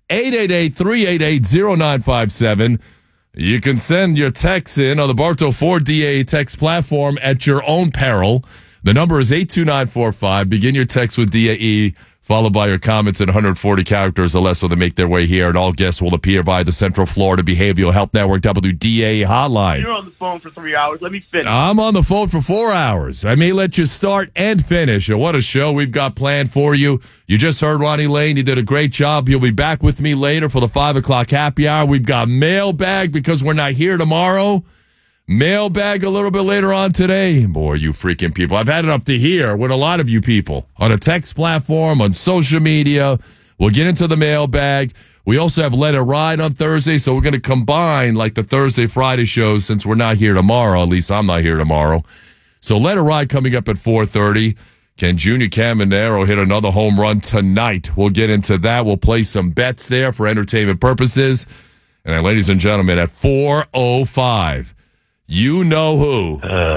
888-388-0957. You can send your texts in on the Bartow Ford DAE text platform at your own peril. The number is 82945. Begin your text with DAE, followed by your comments in 140 characters or less so they make their way here, and all guests will appear via the Central Florida Behavioral Health Network WDAE hotline. You're on the phone for 3 hours. Let me finish. I'm on the phone for 4 hours. I may let you start and finish. And what a show we've got planned for you. You just heard Ronnie Lane. He did a great job. He'll be back with me later for the 5 o'clock happy hour. We've got mailbag because we're not here tomorrow. Mailbag a little bit later on today. Boy, you freaking people. I've had it up to here with a lot of you people on a text platform, on social media. We'll get into the mailbag. We also have Let It Ride on Thursday, so we're going to combine like the Thursday, Friday shows since we're not here tomorrow. At least I'm not here tomorrow. So Let It Ride coming up at 4:30. Can Junior Caminero hit another home run tonight? We'll get into that. We'll play some bets there for entertainment purposes. And then, ladies and gentlemen, at 4:05. You know who.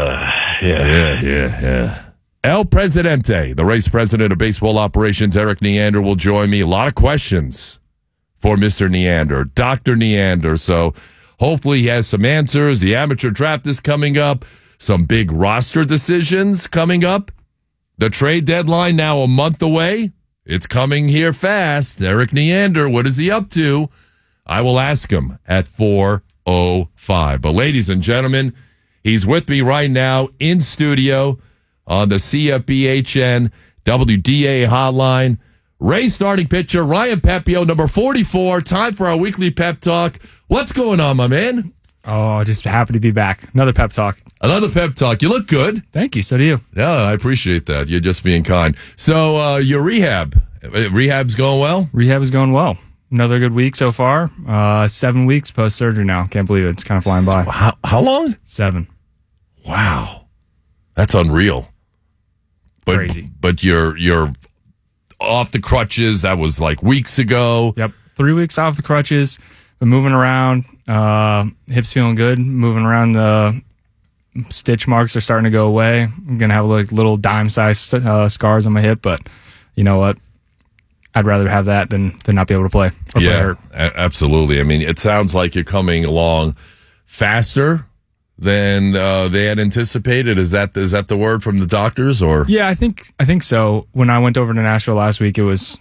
Yeah. El Presidente, the race president of baseball operations, Eric Neander, will join me. A lot of questions for Mr. Neander, Dr. Neander. So hopefully he has some answers. The amateur draft is coming up. Some big roster decisions coming up. The trade deadline now a month away. It's coming here fast. Eric Neander, what is he up to? I will ask him at 4:05. But ladies and gentlemen, he's with me right now in studio on the CFBHN WDA hotline. Rays starting pitcher Ryan Pepiot, number 44. Time for our weekly pep talk. What's going on, my man? Oh, just happy to be back. Another pep talk. Another pep talk. You look good. Thank you. So do you. Yeah, I appreciate that. You're just being kind. So your rehab's going well? Rehab is going well. Another good week so far. 7 weeks post-surgery now. Can't believe it. It's kind of flying by. How long? 7. Wow. That's unreal. Crazy. But you're off the crutches. That was like weeks ago. Yep. 3 weeks off the crutches. Been moving around. Hips feeling good. Moving around. The stitch marks are starting to go away. I'm going to have like little dime-sized scars on my hip, but you know what? I'd rather have that than not be able to play. Yeah, absolutely. I mean, it sounds like you're coming along faster than they had anticipated. Is that the word from the doctors? Or yeah, I think so. When I went over to Nashville last week, it was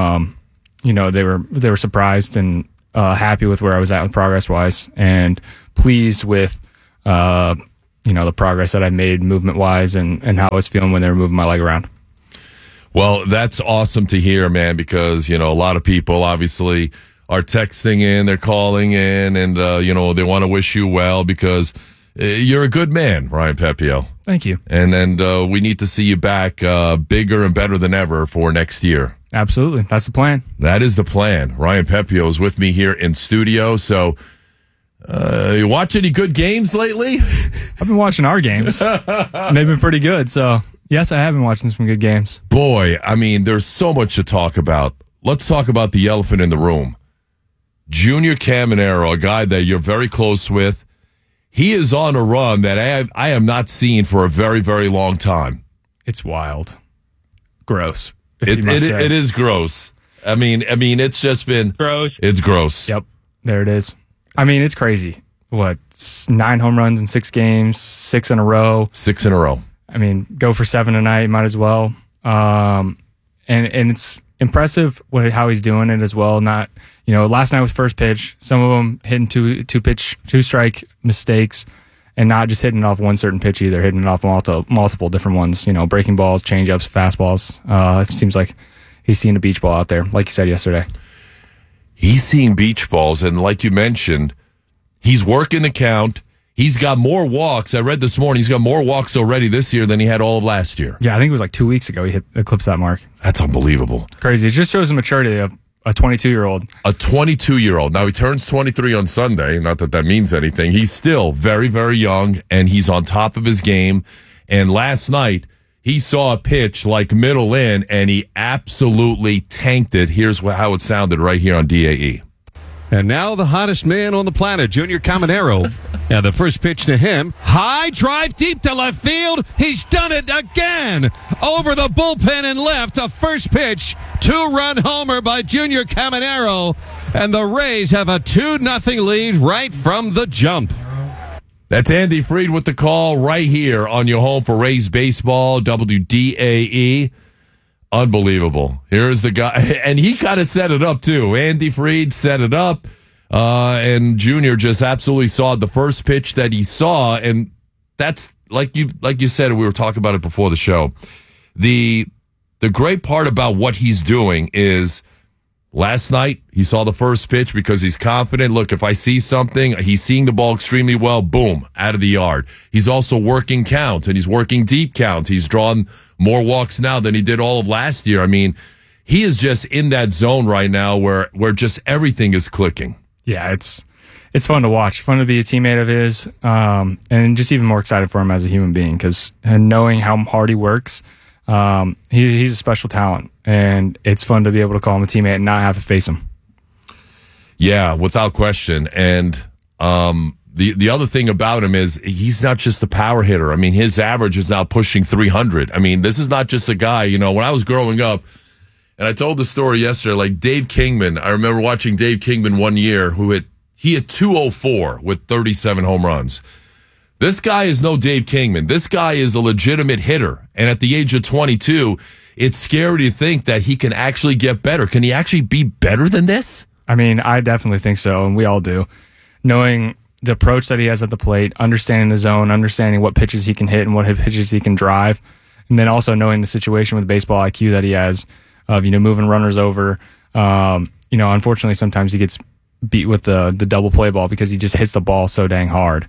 they were surprised and happy with where I was at with progress wise, and pleased with the progress that I made movement wise and how I was feeling when they were moving my leg around. Well, that's awesome to hear, man, because, a lot of people obviously are texting in, they're calling in, and, they want to wish you well because you're a good man, Ryan Pepio. Thank you. And we need to see you back bigger and better than ever for next year. Absolutely. That's the plan. That is the plan. Ryan Pepio is with me here in studio. So, you watch any good games lately? I've been watching our games. They've been pretty good. So, yes, I have been watching some good games. Boy, I mean, there's so much to talk about. Let's talk about the elephant in the room. Junior Caminero, a guy that you're very close with. He is on a run that I have not seen for a very, very long time. It's wild. Gross. It is gross. I mean, it's just been gross. It's gross. Yep. There it is. I mean, it's crazy. What, 9 home runs in 6 games, 6 in a row. 6 in a row. I mean, go for 7 tonight, might as well. And it's impressive how he's doing it as well. Not, last night was first pitch. Some of them hitting two strike mistakes, and not just hitting it off one certain pitch either, hitting it off multiple different ones. Breaking balls, changeups, fastballs. It seems like he's seeing a beach ball out there, like you said yesterday. He's seeing beach balls, and like you mentioned, he's working the count. He's got more walks. I read this morning he's got more walks already this year than he had all of last year. Yeah, I think it was like 2 weeks ago he eclipsed that mark. That's unbelievable. Crazy. It just shows the maturity of a 22-year-old. A 22-year-old. Now, he turns 23 on Sunday. Not that means anything. He's still very, very young, and he's on top of his game. And last night, he saw a pitch like middle in, and he absolutely tanked it. Here's how it sounded right here on DAE. And now the hottest man on the planet, Junior Caminero. And the first pitch to him, high drive deep to left field. He's done it again. Over the bullpen and left, a first pitch, 2-run homer by Junior Caminero. And the Rays have a 2-0 lead right from the jump. That's Andy Freed with the call right here on your home for Rays baseball, WDAE. Unbelievable. Here's the guy, and he kind of set it up too. Andy Freed set it up, and Junior just absolutely saw the first pitch that he saw, and that's like you said. We were talking about it before the show. The great part about what he's doing is last night he saw the first pitch because he's confident. Look, if I see something, he's seeing the ball extremely well. Boom, out of the yard. He's also working counts, and he's working deep counts. He's drawn more walks now than he did all of last year. I mean, he is just in that zone right now where just everything is clicking. Yeah, it's fun to watch. Fun to be a teammate of his, and just even more excited for him as a human being because knowing how hard he works. He's a special talent, and it's fun to be able to call him a teammate and not have to face him. Yeah, without question. And the other thing about him is he's not just a power hitter. I mean, his average is now pushing 300. I mean, this is not just a guy, when I was growing up, and I told the story yesterday, like Dave Kingman, I remember watching Dave Kingman one year he had 204 with 37 home runs. This guy is no Dave Kingman. This guy is a legitimate hitter. And at the age of 22, it's scary to think that he can actually get better. Can he actually be better than this? I mean, I definitely think so, and we all do. Knowing the approach that he has at the plate, understanding the zone, understanding what pitches he can hit and what pitches he can drive, and then also knowing the situation with baseball IQ that he has of, moving runners over. Unfortunately, sometimes he gets beat with the double play ball because he just hits the ball so dang hard.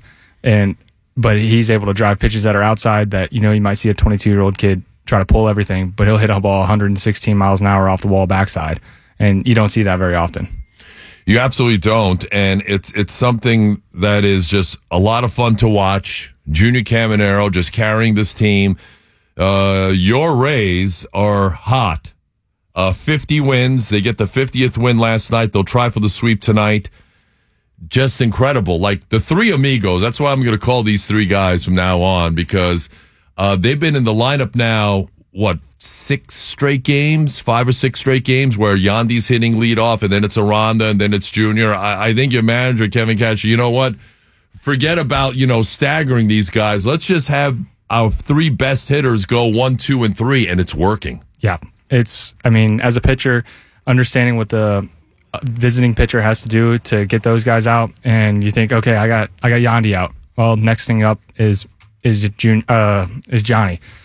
But he's able to drive pitches that are outside that, you might see a 22-year-old kid try to pull everything, but he'll hit a ball 116 miles an hour off the wall backside. And you don't see that very often. You absolutely don't. And it's something that is just a lot of fun to watch. Junior Caminero just carrying this team. Your Rays are hot. 50 wins. They get the 50th win last night. They'll try for the sweep tonight. Just incredible. Like the three amigos. That's why I'm going to call these three guys from now on because they've been in the lineup now, 5 or 6 straight games where Yandy's hitting leadoff and then it's Aranda and then it's Junior. I think your manager, Kevin Catcher, you know what? forget about, staggering these guys. Let's just have our 3 best hitters go 1, 2, and 3, and it's working. Yeah. As a pitcher, understanding what the visiting pitcher has to do to get those guys out, and you think, okay, I got Yandy out. Well, next thing up is Johnny.